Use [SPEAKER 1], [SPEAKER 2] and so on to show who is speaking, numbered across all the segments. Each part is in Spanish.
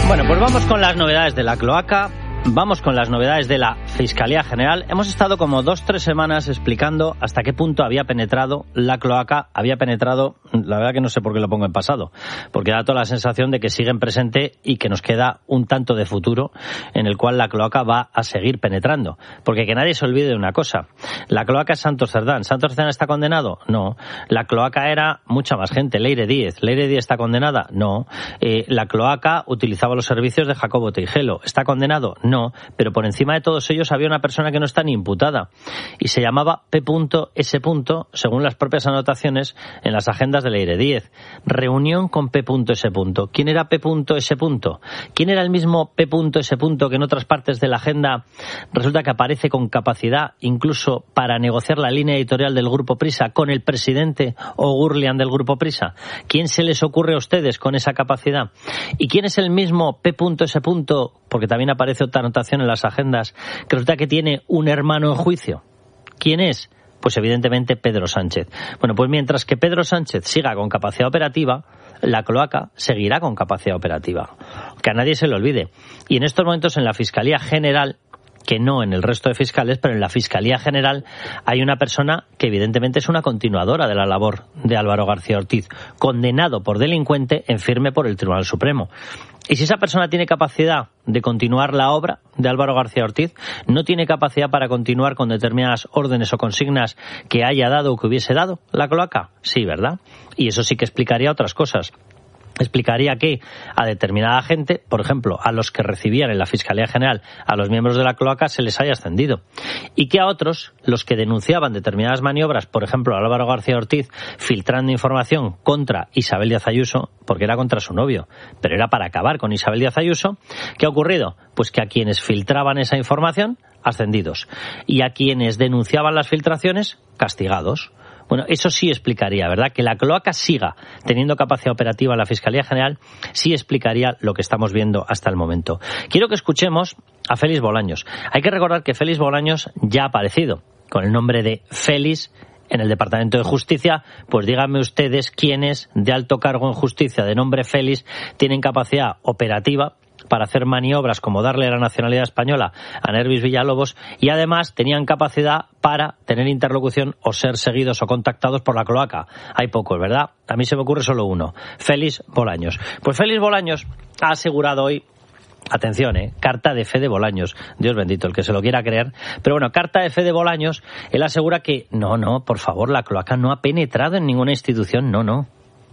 [SPEAKER 1] Bueno, pues vamos con las novedades de la cloaca. Vamos con las novedades de la Fiscalía General. Hemos estado como 2-3 semanas explicando hasta qué punto había penetrado la cloaca. Había penetrado, la verdad que no sé por qué lo pongo en pasado, porque da toda la sensación de que sigue en presente y que nos queda un tanto de futuro en el cual la cloaca va a seguir penetrando. Porque que nadie se olvide de una cosa. La cloaca es Santos Cerdán. ¿Santos Cerdán está condenado? No. La cloaca era mucha más gente. Leire Díez. ¿Leire Díez está condenada? No. La cloaca utilizaba los servicios de Jacobo Teijelo. ¿Está condenado? No, pero por encima de todos ellos había una persona que no está ni imputada y se llamaba P.S. según las propias anotaciones en las agendas de Leire Díez. Reunión con P.S. ¿Quién era P.S.? ¿Quién era el mismo P.S. que en otras partes de la agenda resulta que aparece con capacidad incluso para negociar la línea editorial del Grupo Prisa con el presidente O'Gurlian del Grupo Prisa? ¿Quién se les ocurre a ustedes con esa capacidad? ¿Y quién es el mismo P.S.? Porque también aparece otra anotación en las agendas, que resulta que tiene un hermano en juicio. ¿Quién es? Pues evidentemente Pedro Sánchez. Bueno, pues mientras que Pedro Sánchez siga con capacidad operativa, la cloaca seguirá con capacidad operativa. Que a nadie se le olvide. Y en estos momentos en la Fiscalía General, que no en el resto de fiscales, pero en la Fiscalía General hay una persona que evidentemente es una continuadora de la labor de Álvaro García Ortiz, condenado por delincuente en firme por el Tribunal Supremo. Y si esa persona tiene capacidad de continuar la obra de Álvaro García Ortiz, no tiene capacidad para continuar con determinadas órdenes o consignas que haya dado o que hubiese dado la cloaca, sí, ¿verdad? Y eso sí que explicaría otras cosas. Explicaría que a determinada gente, por ejemplo, a los que recibían en la Fiscalía General a los miembros de la cloaca, se les haya ascendido. Y que a otros, los que denunciaban determinadas maniobras, por ejemplo, a Álvaro García Ortiz, filtrando información contra Isabel Díaz Ayuso, porque era contra su novio, pero era para acabar con Isabel Díaz Ayuso, ¿qué ha ocurrido? Pues que a quienes filtraban esa información, ascendidos. Y a quienes denunciaban las filtraciones, castigados. Bueno, eso sí explicaría, ¿verdad? Que la cloaca siga teniendo capacidad operativa en la Fiscalía General, sí explicaría lo que estamos viendo hasta el momento. Quiero que escuchemos a Félix Bolaños. Hay que recordar que Félix Bolaños ya ha aparecido con el nombre de Félix en el Departamento de Justicia. Pues díganme ustedes quiénes de alto cargo en justicia de nombre Félix tienen capacidad operativa para hacer maniobras como darle la nacionalidad española a Nervis Villalobos y además tenían capacidad para tener interlocución o ser seguidos o contactados por la cloaca. Hay pocos, ¿verdad? A mí se me ocurre solo uno, Félix Bolaños. Pues Félix Bolaños ha asegurado hoy, atención, carta de fe de Bolaños, Dios bendito, el que se lo quiera creer, pero bueno, carta de fe de Bolaños, él asegura que no, por favor, la cloaca no ha penetrado en ninguna institución, no.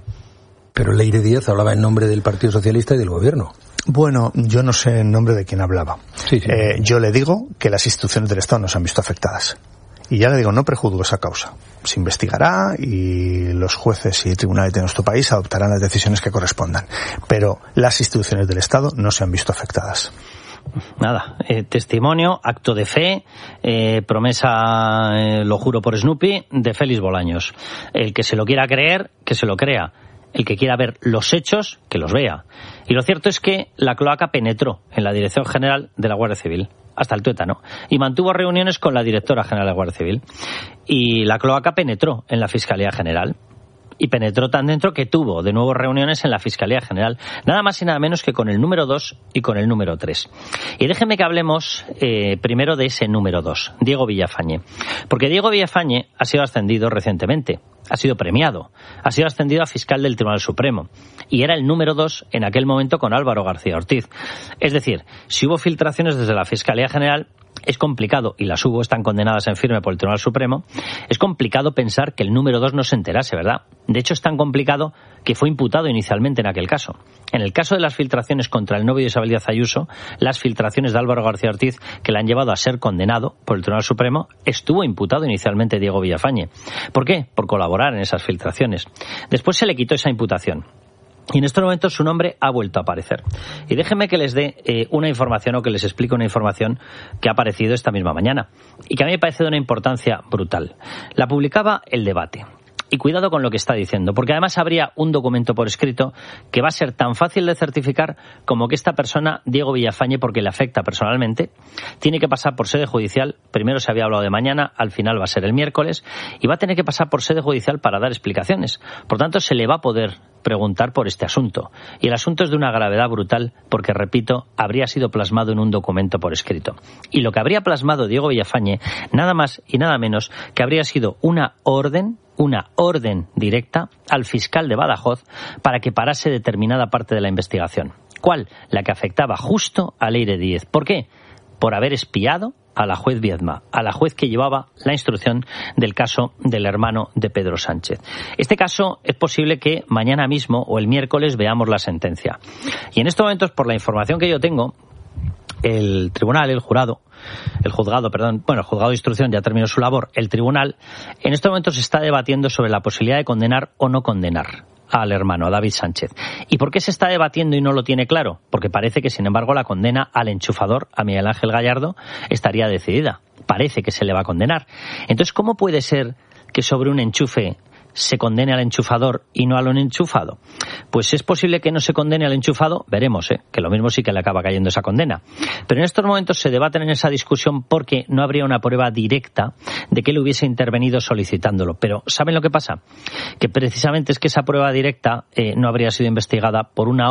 [SPEAKER 2] Pero Leire Díez hablaba en nombre del Partido Socialista y del Gobierno.
[SPEAKER 3] Bueno, yo no sé en nombre de quién hablaba.
[SPEAKER 2] Sí.
[SPEAKER 3] Yo le digo que las instituciones del Estado no se han visto afectadas. Y ya le digo, no prejuzgo esa causa. Se investigará y los jueces y tribunales de nuestro país adoptarán las decisiones que correspondan. Pero las instituciones del Estado no se han visto afectadas.
[SPEAKER 1] Nada, testimonio, acto de fe, promesa, lo juro por Snoopy, de Félix Bolaños. El que se lo quiera creer, que se lo crea. El que quiera ver los hechos, que los vea. Y lo cierto es que la cloaca penetró en la Dirección General de la Guardia Civil, hasta el tuétano, y mantuvo reuniones con la Directora General de la Guardia Civil. Y la cloaca penetró en la Fiscalía General. Y penetró tan dentro que tuvo de nuevo reuniones en la Fiscalía General, nada más y nada menos que con el número 2 y con el número 3. Y déjenme que hablemos primero de ese número 2, Diego Villafañe. Porque Diego Villafañe ha sido ascendido recientemente, ha sido premiado, ha sido ascendido a fiscal del Tribunal Supremo. Y era el número 2 en aquel momento con Álvaro García Ortiz. Es decir, si hubo filtraciones desde la Fiscalía General, es complicado, y las hubo, están condenadas en firme por el Tribunal Supremo, es complicado pensar que el número 2 no se enterase, ¿verdad? De hecho, es tan complicado que fue imputado inicialmente en aquel caso. En el caso de las filtraciones contra el novio de Isabel Díaz Ayuso, las filtraciones de Álvaro García Ortiz, que le han llevado a ser condenado por el Tribunal Supremo, estuvo imputado inicialmente Diego Villafañe. ¿Por qué? Por colaborar en esas filtraciones. Después se le quitó esa imputación. Y en estos momentos su nombre ha vuelto a aparecer. Y déjenme que les dé una información o que les explique una información que ha aparecido esta misma mañana y que a mí me parece de una importancia brutal. La publicaba El Debate. Y cuidado con lo que está diciendo, porque además habría un documento por escrito que va a ser tan fácil de certificar como que esta persona, Diego Villafañe, porque le afecta personalmente, tiene que pasar por sede judicial. Primero se había hablado de mañana, al final va a ser el miércoles, y va a tener que pasar por sede judicial para dar explicaciones. Por tanto, se le va a poder preguntar por este asunto. Y el asunto es de una gravedad brutal porque, repito, habría sido plasmado en un documento por escrito. Y lo que habría plasmado Diego Villafañe, nada más y nada menos que habría sido una orden directa al fiscal de Badajoz para que parase determinada parte de la investigación. ¿Cuál? La que afectaba justo a Leire Díez. ¿Por qué? Por haber espiado a la juez Viedma, a la juez que llevaba la instrucción del caso del hermano de Pedro Sánchez. Este caso es posible que mañana mismo o el miércoles veamos la sentencia. Y en estos momentos, por la información que yo tengo, el juzgado de instrucción ya terminó su labor. El tribunal en estos momentos está debatiendo sobre la posibilidad de condenar o no condenar al hermano, a David Sánchez. ¿Y por qué se está debatiendo y no lo tiene claro? Porque parece que, sin embargo, la condena al enchufador, a Miguel Ángel Gallardo, estaría decidida. Parece que se le va a condenar. Entonces, ¿cómo puede ser que sobre un enchufe se condene al enchufador y no al enchufado? Pues es posible que no se condene al enchufado, veremos, que lo mismo sí que le acaba cayendo esa condena. Pero en estos momentos se debaten en esa discusión porque no habría una prueba directa de que él hubiese intervenido solicitándolo. Pero ¿saben lo que pasa? Que precisamente es que esa prueba directa no habría sido investigada por una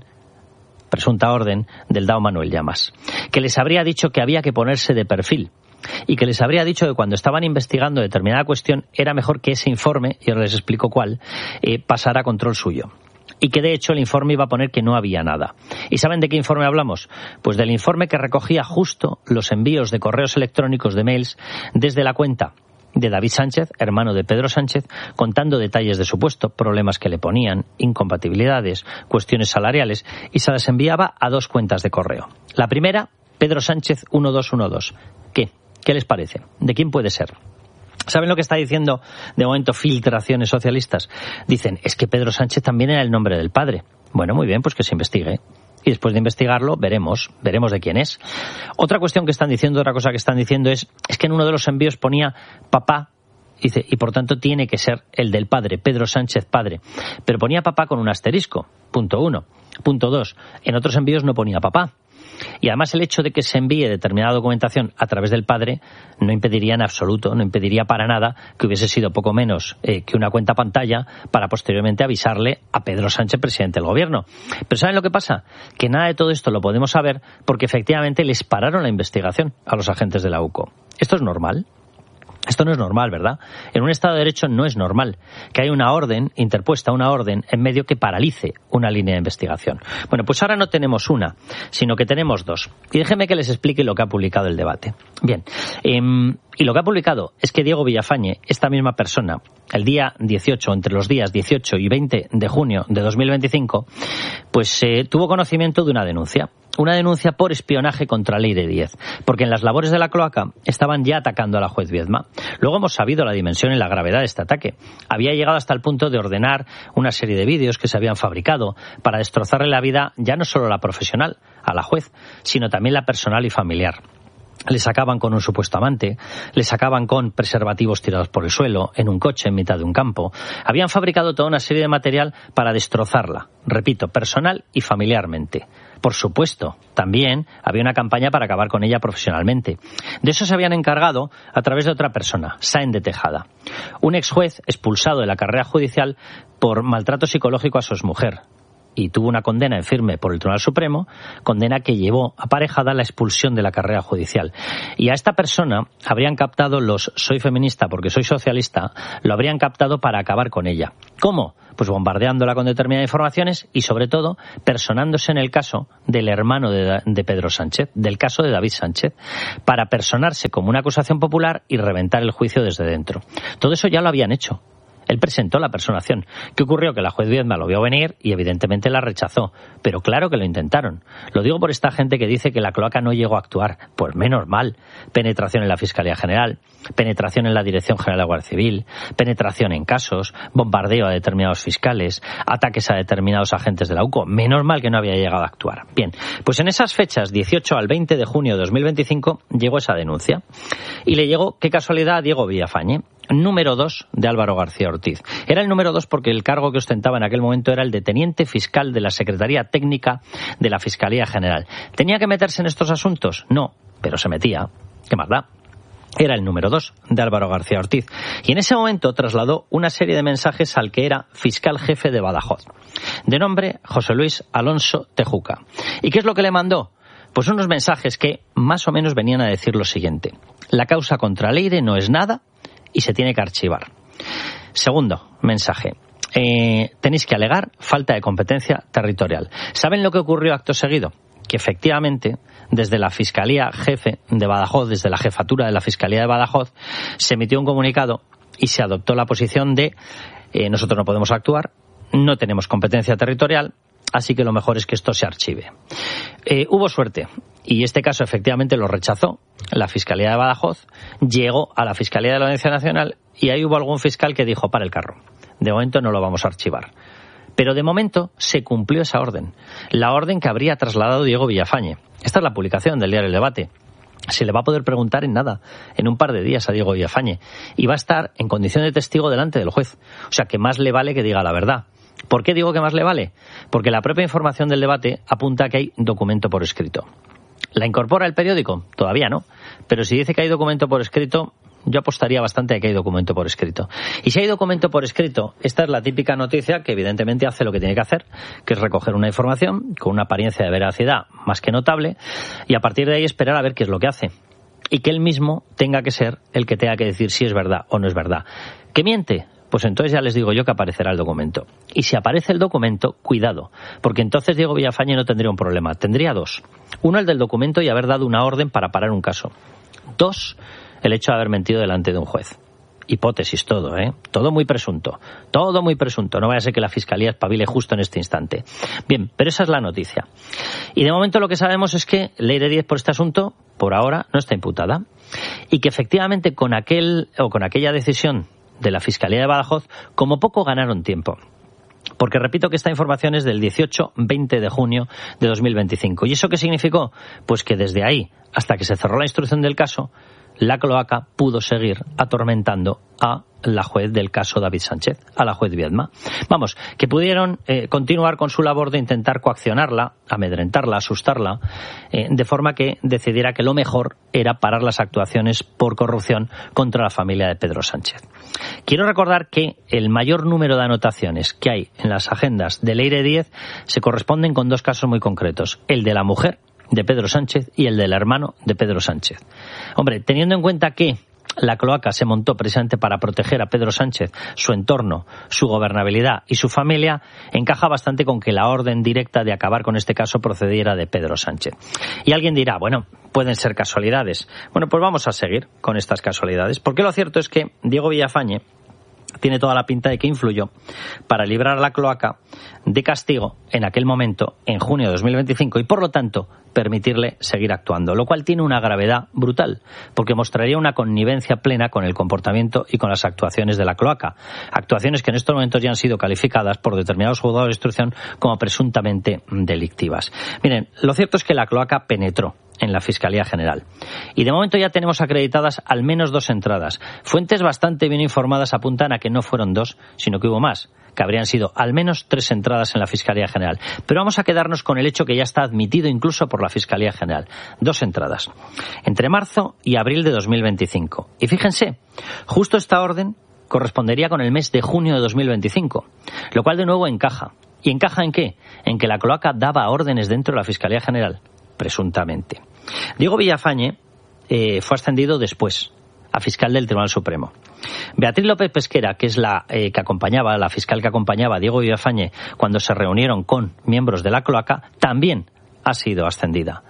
[SPEAKER 1] presunta orden del DAO Manuel Llamas, que les habría dicho que había que ponerse de perfil y que les habría dicho que cuando estaban investigando determinada cuestión era mejor que ese informe, y ahora les explico cuál, pasara a control suyo. Y que de hecho el informe iba a poner que no había nada. ¿Y saben de qué informe hablamos? Pues del informe que recogía justo los envíos de correos electrónicos, de mails, desde la cuenta de David Sánchez, hermano de Pedro Sánchez, contando detalles de su puesto, problemas que le ponían, incompatibilidades, cuestiones salariales, y se las enviaba a 2 cuentas de correo. La primera, Pedro Sánchez 1212. ¿Qué les parece? ¿De quién puede ser? ¿Saben lo que está diciendo de momento filtraciones socialistas? Dicen, es que Pedro Sánchez también era el nombre del padre. Bueno, muy bien, pues que se investigue. Y después de investigarlo, veremos de quién es. Otra cosa que están diciendo es que en uno de los envíos ponía papá, dice, y por tanto tiene que ser el del padre, Pedro Sánchez padre. Pero ponía papá con un asterisco, punto 1. Punto 2, en otros envíos no ponía papá. Y además el hecho de que se envíe determinada documentación a través del padre no impediría en absoluto, no impediría para nada que hubiese sido poco menos que una cuenta pantalla para posteriormente avisarle a Pedro Sánchez, presidente del gobierno. Pero ¿saben lo que pasa? Que nada de todo esto lo podemos saber porque efectivamente les pararon la investigación a los agentes de la UCO. ¿Esto es normal? Esto no es normal, ¿verdad? En un Estado de Derecho no es normal que haya una orden interpuesta, una orden en medio que paralice una línea de investigación. Bueno, pues ahora no tenemos una, sino que tenemos 2. Y déjenme que les explique lo que ha publicado el debate. Bien, y lo que ha publicado es que Diego Villafañe, esta misma persona, el día 18, entre los días 18 y 20 de junio de 2025, pues tuvo conocimiento de una denuncia por espionaje contra Leire Díez, porque en las labores de la cloaca estaban ya atacando a la juez Viedma. Luego hemos sabido la dimensión y la gravedad de este ataque. Había llegado hasta el punto de ordenar una serie de vídeos que se habían fabricado para destrozarle la vida, ya no solo la profesional, a la juez, sino también la personal y familiar. Le sacaban con un supuesto amante, le sacaban con preservativos tirados por el suelo, en un coche en mitad de un campo. Habían fabricado toda una serie de material para destrozarla, repito, personal y familiarmente. Por supuesto, también había una campaña para acabar con ella profesionalmente. De eso se habían encargado a través de otra persona, Sáenz de Tejada, un ex juez expulsado de la carrera judicial por maltrato psicológico a su exmujer. Y tuvo una condena en firme por el Tribunal Supremo, condena que llevó aparejada la expulsión de la carrera judicial. Y a esta persona habrían captado los soy feminista porque soy socialista, lo habrían captado para acabar con ella. ¿Cómo? Pues bombardeándola con determinadas informaciones y, sobre todo, personándose en el caso del hermano de Pedro Sánchez, del caso de David Sánchez, para personarse como una acusación popular y reventar el juicio desde dentro. Todo eso ya lo habían hecho. Él presentó la personación. ¿Qué ocurrió? Que la juez Viedma lo vio venir y evidentemente la rechazó. Pero claro que lo intentaron. Lo digo por esta gente que dice que la cloaca no llegó a actuar. Pues menos mal. Penetración en la Fiscalía General, penetración en la Dirección General de Guardia Civil, penetración en casos, bombardeo a determinados fiscales, ataques a determinados agentes de la UCO. Menos mal que no había llegado a actuar. Bien, pues en esas fechas, 18 al 20 de junio de 2025, llegó esa denuncia. Y le llegó, qué casualidad, a Diego Villafañe. número 2 de Álvaro García Ortiz. Era el número 2 porque el cargo que ostentaba en aquel momento era el de teniente fiscal de la Secretaría Técnica de la Fiscalía General. ¿Tenía que meterse en estos asuntos? No, pero se metía. ¿Qué más da? Era el número 2 de Álvaro García Ortiz. Y en ese momento trasladó una serie de mensajes al que era fiscal jefe de Badajoz, de nombre José Luis Alonso Tejuca. ¿Y qué es lo que le mandó? Pues unos mensajes que más o menos venían a decir lo siguiente: la causa contra Leire no es nada y se tiene que archivar. Segundo mensaje: tenéis que alegar falta de competencia territorial. ¿Saben lo que ocurrió acto seguido? Que efectivamente, desde la Fiscalía Jefe de Badajoz, desde la jefatura de la Fiscalía de Badajoz, se emitió un comunicado y se adoptó la posición de nosotros no podemos actuar, no tenemos competencia territorial, así que lo mejor es que esto se archive. Hubo suerte y este caso efectivamente lo rechazó la Fiscalía de Badajoz, llegó a la Fiscalía de la Audiencia Nacional y ahí hubo algún fiscal que dijo: para el carro, de momento no lo vamos a archivar. Pero de momento se cumplió esa orden, la orden que habría trasladado Diego Villafañe. Esta es la publicación del diario El Debate. Se le va a poder preguntar en nada, en un par de días, a Diego Villafañe, y va a estar en condición de testigo delante del juez. O sea que más le vale que diga la verdad. ¿Por qué digo que más le vale? Porque la propia información del debate apunta a que hay documento por escrito. ¿La incorpora el periódico? Todavía no. Pero si dice que hay documento por escrito, yo apostaría bastante a que hay documento por escrito. Y si hay documento por escrito, esta es la típica noticia que evidentemente hace lo que tiene que hacer, que es recoger una información con una apariencia de veracidad más que notable y a partir de ahí esperar a ver qué es lo que hace. Y que él mismo tenga que ser el que tenga que decir si es verdad o no es verdad. ¿Que miente? Pues entonces ya les digo yo que aparecerá el documento. Y si aparece el documento, cuidado, porque entonces Diego Villafañe no tendría un problema, tendría dos. Uno, el del documento y haber dado una orden para parar un caso. Dos, el hecho de haber mentido delante de un juez. Hipótesis todo, ¿eh? Todo muy presunto. Todo muy presunto. No vaya a ser que la Fiscalía espabile justo en este instante. Bien, pero esa es la noticia. Y de momento lo que sabemos es que Leire Díez por este asunto, por ahora, no está imputada. Y que efectivamente con aquella decisión de la Fiscalía de Badajoz, como poco ganaron tiempo. Porque repito que esta información es del 18-20 de junio de 2025. ¿Y eso qué significó? Pues que desde ahí hasta que se cerró la instrucción del caso, la cloaca pudo seguir atormentando a la juez del caso David Sánchez, a la juez Viedma. Vamos, que pudieron continuar con su labor de intentar coaccionarla, amedrentarla, asustarla, de forma que decidiera que lo mejor era parar las actuaciones por corrupción contra la familia de Pedro Sánchez. Quiero recordar que el mayor número de anotaciones que hay en las agendas de Leire Díez se corresponden con dos casos muy concretos, el de la mujer de Pedro Sánchez y el del hermano de Pedro Sánchez. Hombre, teniendo en cuenta que la cloaca se montó precisamente para proteger a Pedro Sánchez, su entorno, su gobernabilidad y su familia, encaja bastante con que la orden directa de acabar con este caso procediera de Pedro Sánchez. Y alguien dirá, bueno, pueden ser casualidades. Bueno, pues vamos a seguir con estas casualidades, porque lo cierto es que Diego Villafañe tiene toda la pinta de que influyó para librar a la cloaca de castigo en aquel momento, en junio de 2025, y por lo tanto permitirle seguir actuando, lo cual tiene una gravedad brutal, porque mostraría una connivencia plena con el comportamiento y con las actuaciones de la cloaca, actuaciones que en estos momentos ya han sido calificadas por determinados juzgados de instrucción como presuntamente delictivas. Miren, lo cierto es que la cloaca penetró en la Fiscalía General. Y de momento ya tenemos acreditadas al menos 2 entradas. Fuentes bastante bien informadas apuntan a que no fueron 2, sino que hubo más, que habrían sido al menos 3 entradas en la Fiscalía General. Pero vamos a quedarnos con el hecho que ya está admitido incluso por la Fiscalía General. 2 entradas. Entre marzo y abril de 2025. Y fíjense, justo esta orden correspondería con el mes de junio de 2025, lo cual de nuevo encaja. ¿Y encaja en qué? En que la cloaca daba órdenes dentro de la Fiscalía General, presuntamente. Diego Villafañe fue ascendido después a fiscal del Tribunal Supremo. Beatriz López Pesquera, que es la fiscal que acompañaba a Diego Villafañe cuando se reunieron con miembros de la cloaca, también ha sido ascendida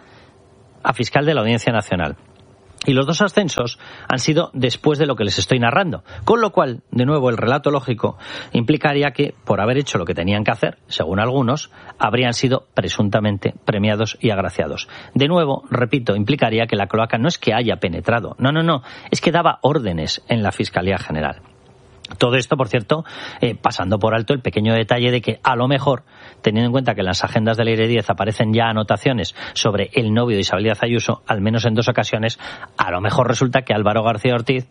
[SPEAKER 1] a fiscal de la Audiencia Nacional. Y los 2 ascensos han sido después de lo que les estoy narrando. Con lo cual, de nuevo, el relato lógico implicaría que, por haber hecho lo que tenían que hacer, según algunos, habrían sido presuntamente premiados y agraciados. De nuevo, repito, implicaría que la cloaca no es que haya penetrado. No. Es que daba órdenes en la Fiscalía General. Todo esto, por cierto, pasando por alto el pequeño detalle de que a lo mejor teniendo en cuenta que en las agendas de Leire Díez aparecen ya anotaciones sobre el novio de Isabel Díaz Ayuso, al menos en 2 ocasiones, a lo mejor resulta que Álvaro García Ortiz,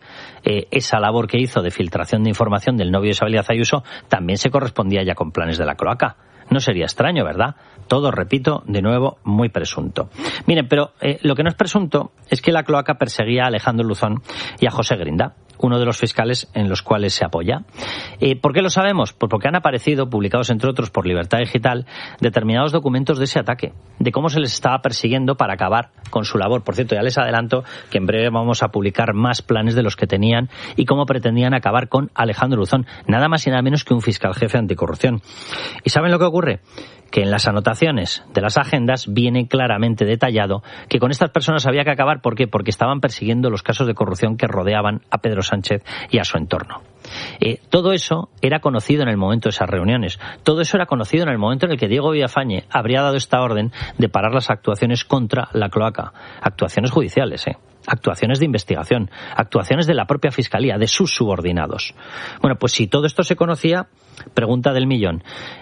[SPEAKER 1] esa labor que hizo de filtración de información del novio de Isabel Díaz Ayuso, también se correspondía ya con planes de la cloaca. No sería extraño, ¿verdad? Todo, repito, de nuevo, muy presunto. Miren, pero lo que no es presunto es que la cloaca perseguía a Alejandro Luzón y a José Grinda, uno de los fiscales en los cuales se apoya. ¿Por qué lo sabemos? Pues porque han aparecido, publicados entre otros por Libertad Digital, determinados documentos de ese ataque, de cómo se les estaba persiguiendo para acabar con su labor. Por cierto, ya les adelanto que en breve vamos a publicar más planes de los que tenían y cómo pretendían acabar con Alejandro Luzón, nada más y nada menos que un fiscal jefe anticorrupción. ¿Y saben lo que ocurre? Que en las anotaciones de las agendas viene claramente detallado que con estas personas había que acabar. ¿Por qué? Porque estaban persiguiendo los casos de corrupción que rodeaban a Pedro Sánchez y a su entorno. Todo eso era conocido en el momento de esas reuniones. Todo eso era conocido en el momento en el que Diego Villafañe habría dado esta orden de parar las actuaciones contra la cloaca. Actuaciones judiciales, actuaciones de investigación, actuaciones de la propia Fiscalía, de sus subordinados. Bueno, pues si todo esto se conocía, pregunta del millón.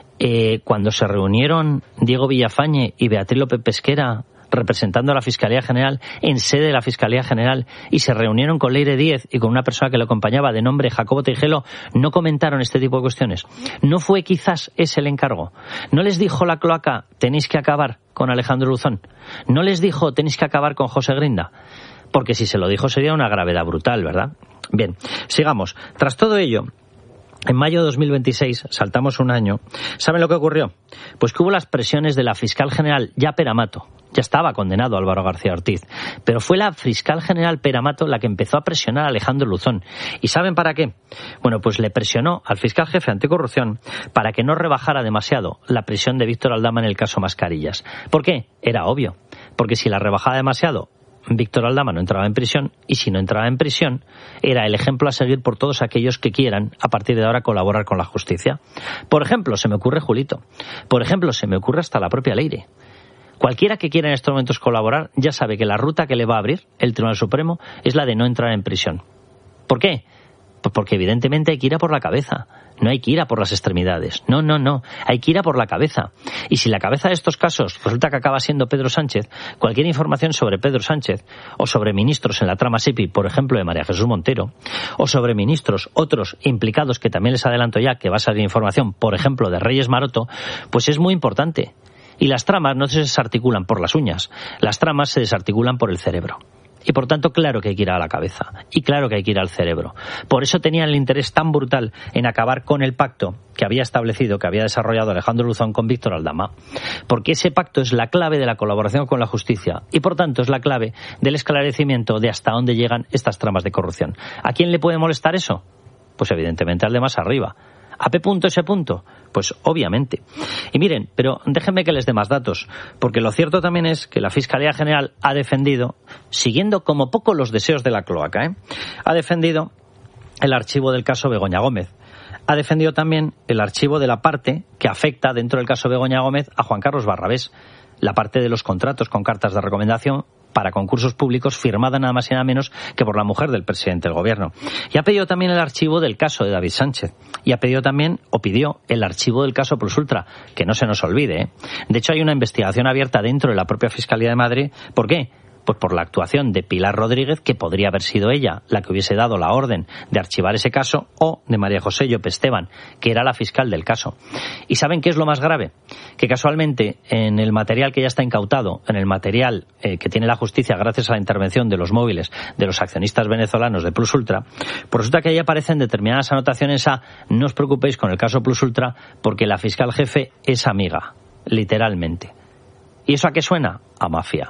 [SPEAKER 1] Cuando se reunieron Diego Villafañe y Beatriz López Pesquera representando a la Fiscalía General en sede de la Fiscalía General y se reunieron con Leire Díez y con una persona que lo acompañaba de nombre Jacobo Tejero, no comentaron este tipo de cuestiones. ¿No fue quizás ese el encargo? ¿No les dijo la cloaca tenéis que acabar con Alejandro Luzón? ¿No les dijo tenéis que acabar con José Grinda? Porque si se lo dijo sería una gravedad brutal, ¿verdad? Bien, sigamos. Tras todo ello, en mayo de 2026, saltamos un año, ¿saben lo que ocurrió? Pues que hubo las presiones de la fiscal general ya Peramato. Ya estaba condenado Álvaro García Ortiz, pero fue la fiscal general Peramato la que empezó a presionar a Alejandro Luzón. ¿Y saben para qué? Bueno, pues le presionó al fiscal jefe anticorrupción para que no rebajara demasiado la prisión de Víctor Aldama en el caso Mascarillas. ¿Por qué? Era obvio, porque si la rebajaba demasiado, Víctor Aldama no entraba en prisión, y si no entraba en prisión, era el ejemplo a seguir por todos aquellos que quieran, a partir de ahora, colaborar con la justicia. Por ejemplo, se me ocurre Julito. Por ejemplo, se me ocurre hasta la propia Leire. Cualquiera que quiera en estos momentos colaborar ya sabe que la ruta que le va a abrir el Tribunal Supremo es la de no entrar en prisión. ¿Por qué? Pues porque evidentemente hay que ir a por la cabeza. No hay que ir a por las extremidades. No. Hay que ir a por la cabeza. Y si la cabeza de estos casos resulta que acaba siendo Pedro Sánchez, cualquier información sobre Pedro Sánchez o sobre ministros en la trama SEPI, por ejemplo, de María Jesús Montero, o sobre ministros otros implicados que también les adelanto ya que va a salir información, por ejemplo, de Reyes Maroto, pues es muy importante. Y las tramas no se desarticulan por las uñas. Las tramas se desarticulan por el cerebro. Y por tanto, claro que hay que ir a la cabeza. Y claro que hay que ir al cerebro. Por eso tenían el interés tan brutal en acabar con el pacto que había establecido, que había desarrollado Alejandro Luzón con Víctor Aldama. Porque ese pacto es la clave de la colaboración con la justicia. Y por tanto es la clave del esclarecimiento de hasta dónde llegan estas tramas de corrupción. ¿A quién le puede molestar eso? Pues evidentemente al de más arriba. ¿A P. ese punto? Pues obviamente. Y miren, pero déjenme que les dé más datos, porque lo cierto también es que la Fiscalía General ha defendido, siguiendo como poco los deseos de la cloaca, ha defendido el archivo del caso Begoña Gómez. Ha defendido también el archivo de la parte que afecta dentro del caso Begoña Gómez a Juan Carlos Barrabés, la parte de los contratos con cartas de recomendación para concursos públicos firmada nada más y nada menos que por la mujer del presidente del gobierno. Y ha pedido también el archivo del caso de David Sánchez. Y ha pedido también, o pidió, el archivo del caso Plus Ultra, que no se nos olvide. De hecho, hay una investigación abierta dentro de la propia Fiscalía de Madrid. ¿Por qué? Pues por la actuación de Pilar Rodríguez, que podría haber sido ella la que hubiese dado la orden de archivar ese caso, o de María José Llop Esteban, que era la fiscal del caso. ¿Y saben qué es lo más grave? Que casualmente en el material que ya está incautado, en el material que tiene la justicia gracias a la intervención de los móviles de los accionistas venezolanos de Plus Ultra, pues resulta que ahí aparecen determinadas anotaciones a no os preocupéis con el caso Plus Ultra porque la fiscal jefe es amiga, literalmente. ¿Y eso a qué suena? A mafia.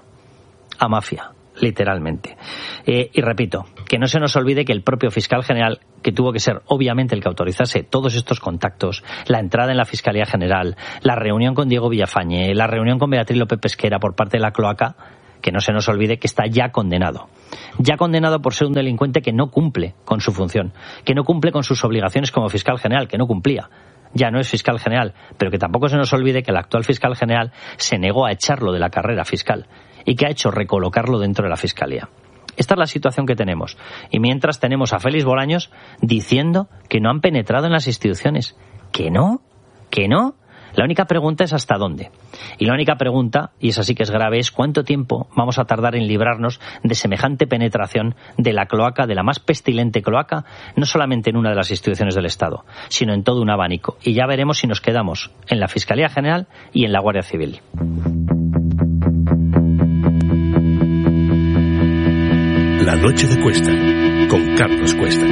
[SPEAKER 1] A mafia, literalmente. Y repito, que no se nos olvide que el propio fiscal general, que tuvo que ser obviamente el que autorizase todos estos contactos, la entrada en la Fiscalía General, la reunión con Diego Villafañe, la reunión con Beatriz López Pesquera por parte de la cloaca, que no se nos olvide que está ya condenado por ser un delincuente que no cumple con su función, que no cumple con sus obligaciones como fiscal general, que no cumplía. Ya no es fiscal general, pero que tampoco se nos olvide que el actual fiscal general se negó a echarlo de la carrera fiscal y que ha hecho recolocarlo dentro de la Fiscalía. Esta es la situación que tenemos. Y mientras tenemos a Félix Bolaños diciendo que no han penetrado en las instituciones. ¿Que no? La única pregunta es ¿hasta dónde? Y la única pregunta, y esa sí que es grave, es ¿cuánto tiempo vamos a tardar en librarnos de semejante penetración de la cloaca, de la más pestilente cloaca, no solamente en una de las instituciones del Estado, sino en todo un abanico? Y ya veremos si nos quedamos en la Fiscalía General y en la Guardia Civil.
[SPEAKER 4] La noche de Cuesta, con Carlos Cuesta.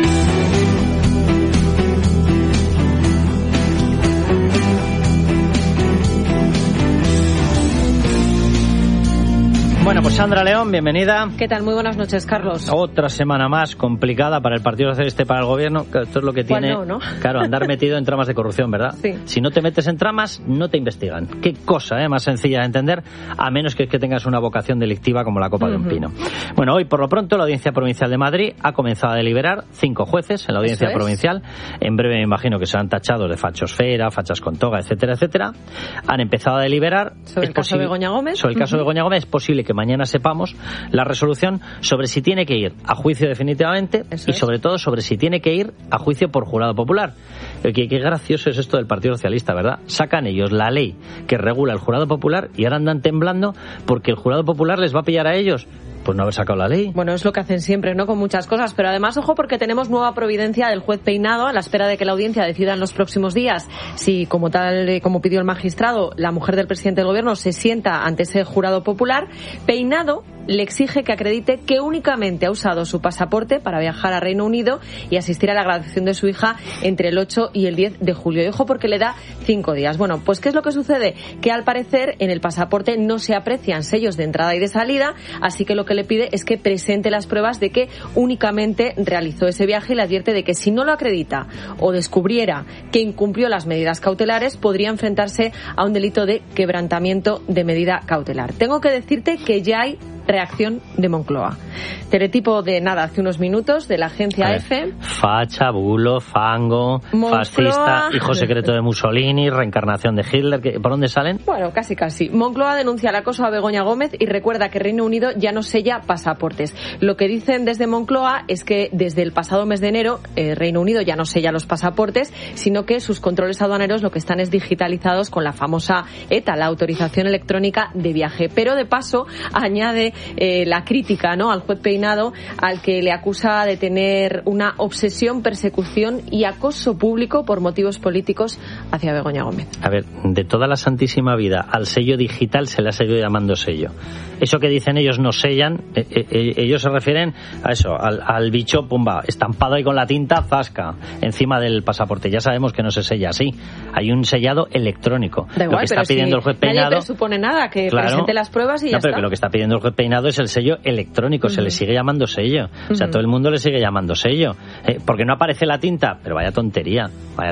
[SPEAKER 1] Bueno, pues Sandra León, bienvenida.
[SPEAKER 5] ¿Qué tal? Muy buenas noches, Carlos.
[SPEAKER 1] Otra semana más complicada para el Partido Socialista y para el Gobierno. Esto es lo que tiene,
[SPEAKER 5] ¿no?
[SPEAKER 1] Claro, andar metido en tramas de corrupción, ¿verdad?
[SPEAKER 5] Sí.
[SPEAKER 1] Si no te metes en tramas, no te investigan. Qué cosa, más sencilla de entender, a menos que tengas una vocación delictiva como la copa de un pino. Bueno, hoy por lo pronto la Audiencia Provincial de Madrid ha comenzado a deliberar 5 jueces en la Audiencia Provincial. En breve me imagino que serán tachados de fachosfera, fachas con toga, etcétera, etcétera. Han empezado a deliberar
[SPEAKER 5] sobre el caso de Begoña Gómez.
[SPEAKER 1] Sobre el caso de Begoña Gómez es posible que mañana sepamos la resolución sobre si tiene que ir a juicio definitivamente y sobre todo sobre si tiene que ir a juicio por jurado popular. Qué gracioso es esto del Partido Socialista, ¿verdad? Sacan ellos la ley que regula el jurado popular y ahora andan temblando porque el jurado popular les va a pillar a ellos. Pues no haber sacado la ley.
[SPEAKER 5] Bueno, es lo que hacen siempre, ¿no? Con muchas cosas. Pero además, ojo, porque tenemos nueva providencia del juez Peinado a la espera de que la audiencia decida en los próximos días si, como pidió el magistrado, la mujer del presidente del gobierno se sienta ante ese jurado popular. Peinado le exige que acredite que únicamente ha usado su pasaporte para viajar a Reino Unido y asistir a la graduación de su hija entre el 8 y el 10 de julio. Y ojo, porque le da 5 días. Bueno, pues ¿qué es lo que sucede? Que al parecer en el pasaporte no se aprecian sellos de entrada y de salida, así que lo que le pide es que presente las pruebas de que únicamente realizó ese viaje y le advierte de que si no lo acredita o descubriera que incumplió las medidas cautelares, podría enfrentarse a un delito de quebrantamiento de medida cautelar. Tengo que decirte que ya hay reacción de Moncloa. Teletipo de nada, hace unos minutos, de la agencia EFE.
[SPEAKER 1] Facha, bulo, fango, Moncloa, fascista, hijo secreto de Mussolini, reencarnación de Hitler. ¿Por dónde salen?
[SPEAKER 5] Bueno, casi. Moncloa denuncia el acoso a Begoña Gómez y recuerda que Reino Unido ya no sella pasaportes. Lo que dicen desde Moncloa es que desde el pasado mes de enero Reino Unido ya no sella los pasaportes, sino que sus controles aduaneros lo que están es digitalizados con la famosa ETA, la autorización electrónica de viaje. Pero de paso añade la crítica, ¿no?, al juez Peinado, al que le acusa de tener una obsesión, persecución y acoso público por motivos políticos hacia Begoña Gómez.
[SPEAKER 1] A ver, de toda la santísima vida al sello digital se le ha seguido llamando sello. Eso que dicen ellos no sellan, ellos se refieren a eso, al bicho, pumba, estampado ahí con la tinta, zasca, encima del pasaporte. Ya sabemos que no se sella así. Hay un sellado electrónico.
[SPEAKER 5] Da igual,
[SPEAKER 1] lo que está pidiendo el juez Peinado,
[SPEAKER 5] nadie presupone nada, que presente las pruebas y ya está.
[SPEAKER 1] Pero que lo que está pidiendo el juez Peinado es el sello electrónico, se le sigue llamando sello. O sea, todo el mundo le sigue llamando sello. Porque no aparece la tinta, pero vaya tontería.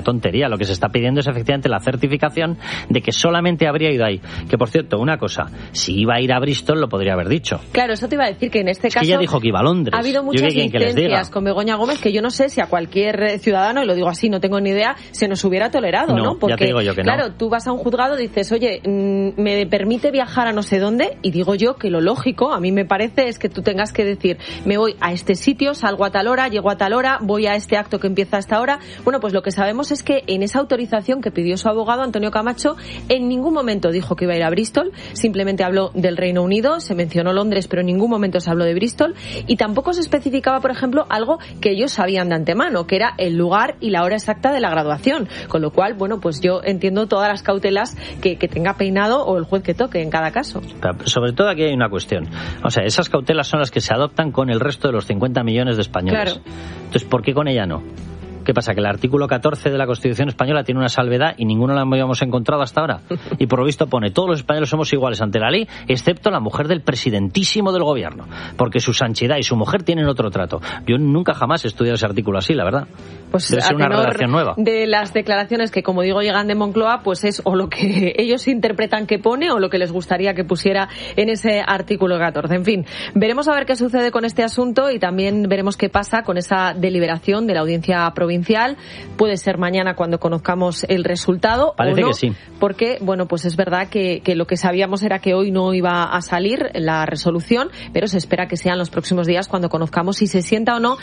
[SPEAKER 1] Lo que se está pidiendo es efectivamente la certificación de que solamente habría ido ahí. Que, por cierto, una cosa, si iba a ir a Bristol lo podría haber dicho.
[SPEAKER 5] Claro, eso te iba a decir, que en este caso
[SPEAKER 1] que ella dijo que iba a Londres.
[SPEAKER 5] Ha habido muchas licencias con Begoña Gómez que yo no sé si a cualquier ciudadano, y lo digo así, no tengo ni idea, se nos hubiera tolerado, ¿no? Porque,
[SPEAKER 1] ya te digo yo que
[SPEAKER 5] claro, tú vas a un juzgado y dices, oye, me permite viajar a no sé dónde, y digo yo que lo lógico, a mí me parece, es que tú tengas que decir, me voy a este sitio, salgo a tal hora, llego a tal hora, voy a este acto que empieza a esta hora. Bueno, pues lo que sabemos es que en esa autorización que pidió su abogado, Antonio Camacho, en ningún momento dijo que iba a ir a Bristol, simplemente habló del Reino Unido, se mencionó Londres, pero en ningún momento se habló de Bristol, y tampoco se especificaba, por ejemplo, algo que ellos sabían de antemano, que era el lugar y la hora exacta de la graduación, con lo cual, bueno, pues yo entiendo todas las cautelas que tenga Peinado o el juez que toque en cada caso.
[SPEAKER 1] Pero sobre todo aquí hay una cuestión, o sea, esas cautelas son las que se adoptan con el resto de los 50 millones de españoles.
[SPEAKER 5] Claro.
[SPEAKER 1] Entonces, ¿por qué con ella no? ¿Qué pasa? ¿Que el artículo 14 de la Constitución española tiene una salvedad y ninguno la habíamos encontrado hasta ahora? Y por lo visto pone, todos los españoles somos iguales ante la ley, excepto la mujer del presidentísimo del gobierno, porque su santidad y su mujer tienen otro trato. Yo nunca jamás he estudiado ese artículo así, la verdad.
[SPEAKER 5] Pues
[SPEAKER 1] debe ser una redacción nueva.
[SPEAKER 5] De las declaraciones que, como digo, llegan de Moncloa, pues es o lo que ellos interpretan que pone o lo que les gustaría que pusiera en ese artículo 14. En fin, veremos a ver qué sucede con este asunto y también veremos qué pasa con esa deliberación de la Audiencia Provincial provincial. Puede ser mañana cuando conozcamos el resultado.
[SPEAKER 1] Parece
[SPEAKER 5] o no,
[SPEAKER 1] que sí.
[SPEAKER 5] Porque, bueno, pues es verdad que lo que sabíamos era que hoy no iba a salir la resolución, pero se espera que sean los próximos días cuando conozcamos si se sienta o no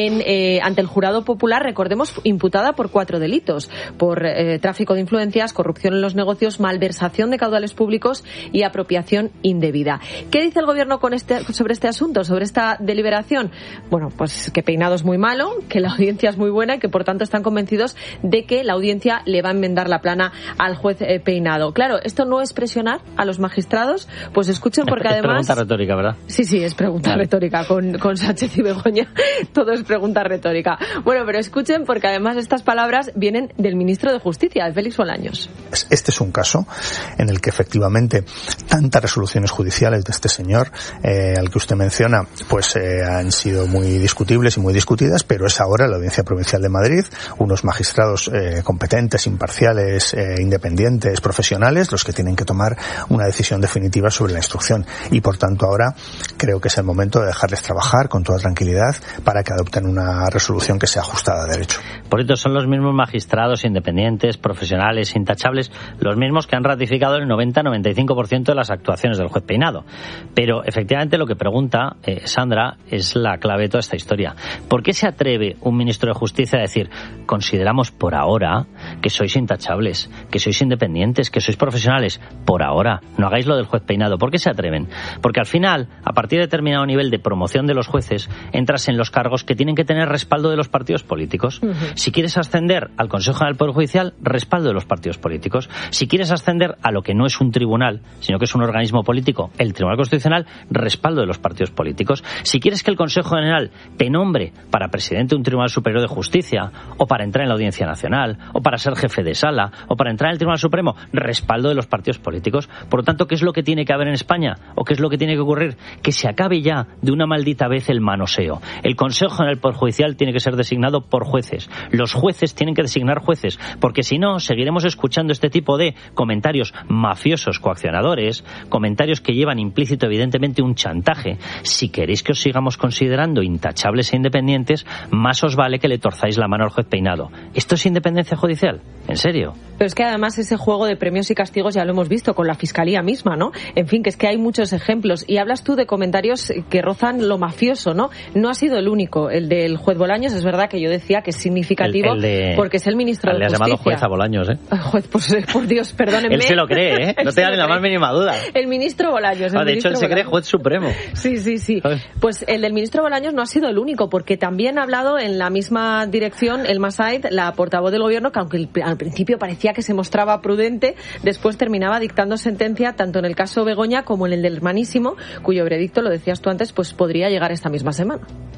[SPEAKER 5] ante el jurado popular, recordemos, imputada por 4 delitos, por tráfico de influencias, corrupción en los negocios, malversación de caudales públicos y apropiación indebida. ¿Qué dice el Gobierno sobre este asunto, sobre esta deliberación? Bueno, pues que Peinado es muy malo, que la audiencia es muy buena y que por tanto están convencidos de que la audiencia le va a enmendar la plana al juez Peinado. Claro, esto no es presionar a los magistrados, pues escuchen, porque además...
[SPEAKER 1] Es pregunta retórica, ¿verdad?
[SPEAKER 5] Sí, es pregunta retórica con Sánchez y Begoña. Todo es pregunta retórica. Bueno, pero escuchen, porque además estas palabras vienen del ministro de Justicia, de Félix Bolaños.
[SPEAKER 3] Este es un caso en el que efectivamente tantas resoluciones judiciales de este señor, al que usted menciona, pues han sido muy discutibles y muy discutidas, pero es ahora la Audiencia Provincial de Madrid, unos magistrados competentes, imparciales, independientes, profesionales, los que tienen que tomar una decisión definitiva sobre la instrucción. Y por tanto ahora creo que es el momento de dejarles trabajar con toda tranquilidad para que adopten una resolución que sea ajustada a derecho.
[SPEAKER 1] Por esto son los mismos magistrados independientes, profesionales, intachables, los mismos que han ratificado el 90-95% de las actuaciones del juez Peinado. Pero efectivamente lo que pregunta Sandra es la clave de toda esta historia. ¿Por qué se atreve un ministro de Justicia a decir: consideramos por ahora que sois intachables, que sois independientes, que sois profesionales? Por ahora, no hagáis lo del juez Peinado. ¿Por qué se atreven? Porque al final, a partir de determinado nivel de promoción de los jueces, entras en los cargos que tienen que tener respaldo de los partidos políticos. Si quieres ascender al Consejo General del Poder Judicial, respaldo de los partidos políticos. Si quieres ascender a lo que no es un tribunal, sino que es un organismo político, el Tribunal Constitucional, respaldo de los partidos políticos. Si quieres que el Consejo General te nombre para presidente de un Tribunal Superior de Justicia, o para entrar en la Audiencia Nacional, o para ser jefe de sala, o para entrar en el Tribunal Supremo, respaldo de los partidos políticos. Por lo tanto, ¿qué es lo que tiene que haber en España? ¿O qué es lo que tiene que ocurrir? Que se acabe ya de una maldita vez el manoseo. El Consejo General del Poder Judicial tiene que ser designado por jueces. Los jueces tienen que designar jueces, porque si no, seguiremos escuchando este tipo de comentarios mafiosos, coaccionadores, comentarios que llevan implícito evidentemente un chantaje. Si queréis que os sigamos considerando intachables e independientes, más os vale que le torzáis la mano al juez Peinado. ¿Esto es independencia judicial? ¿En serio?
[SPEAKER 5] Pero es que además ese juego de premios y castigos ya lo hemos visto con la Fiscalía misma, ¿no? En fin, que es que hay muchos ejemplos. Y hablas tú de comentarios que rozan lo mafioso, ¿no? No ha sido el único. El del juez Bolaños, es verdad que yo decía que es significativo porque es el ministro de Justicia.
[SPEAKER 1] Le has llamado juez a Bolaños, ¿eh?
[SPEAKER 5] Juez, pues por Dios, perdónenme.
[SPEAKER 1] Él se lo cree, ¿eh? No te da ni la más mínima duda.
[SPEAKER 5] El ministro Bolaños.
[SPEAKER 1] De hecho, él se cree juez supremo.
[SPEAKER 5] Sí. Pues el del ministro Bolaños no ha sido el único, porque también ha hablado en la misma dirección el Masaid, la portavoz del Gobierno, que aunque al principio parecía que se mostraba prudente, después terminaba dictando sentencia tanto en el caso Begoña como en el del hermanísimo, cuyo veredicto, lo decías tú antes, pues podría llegar esta misma semana.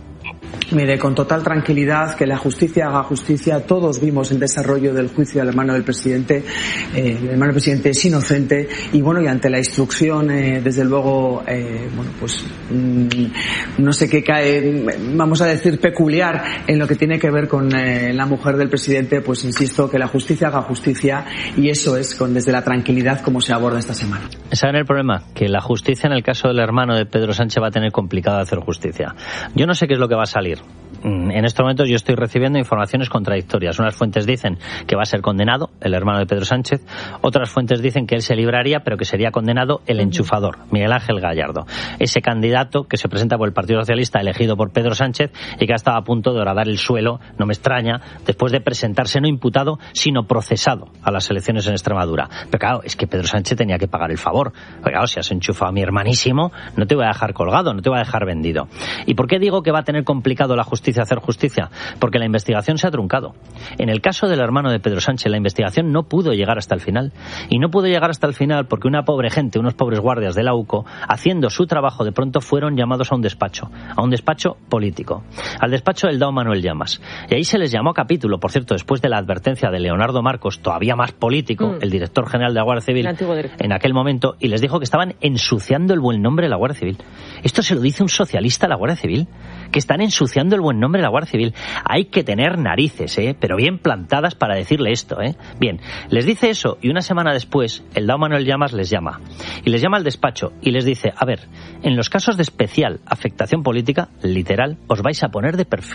[SPEAKER 6] Mire, con total tranquilidad, que la justicia haga justicia. Todos vimos el desarrollo del juicio al hermano del presidente. El hermano del presidente es inocente y bueno, y ante la instrucción, desde luego, no sé qué cae, vamos a decir, peculiar en lo que tiene que ver con la mujer del presidente, pues insisto, que la justicia haga justicia, y eso es desde la tranquilidad como se aborda esta semana.
[SPEAKER 1] ¿Saben el problema? Que la justicia en el caso del hermano de Pedro Sánchez va a tener complicado hacer justicia. Yo no sé qué es lo que va a salir. En estos momentos yo estoy recibiendo informaciones contradictorias. Unas fuentes dicen que va a ser condenado el hermano de Pedro Sánchez, otras fuentes dicen que él se libraría, pero que sería condenado el enchufador, Miguel Ángel Gallardo, ese candidato que se presenta por el Partido Socialista elegido por Pedro Sánchez y que ha estado a punto de horadar el suelo, no me extraña, después de presentarse no imputado, sino procesado a las elecciones en Extremadura. Pero claro, es que Pedro Sánchez tenía que pagar el favor. Pero claro, si has enchufado a mi hermanísimo, no te voy a dejar colgado, no te voy a dejar vendido. ¿Y por qué digo que va a tener complicado la justicia hacer justicia? Porque la investigación se ha truncado. En el caso del hermano de Pedro Sánchez, la investigación no pudo llegar hasta el final. Y no pudo llegar hasta el final porque una pobre gente, unos pobres guardias de la UCO, haciendo su trabajo, de pronto fueron llamados a un despacho político, al despacho del DAO Manuel Llamas. Y ahí se les llamó a capítulo, por cierto, después de la advertencia de Leonardo Marcos, todavía más político, el director general de la Guardia Civil, en aquel momento, y les dijo que estaban ensuciando el buen nombre de la Guardia Civil. Esto se lo dice un socialista a la Guardia Civil, que están ensuciando el buen nombre de la Guardia Civil. Hay que tener narices, pero bien plantadas para decirle esto, Bien, les dice eso y una semana después el DAO Manuel Llamas les llama. Y les llama al despacho y les dice: a ver, en los casos de especial afectación política, literal, os vais a poner de perfil.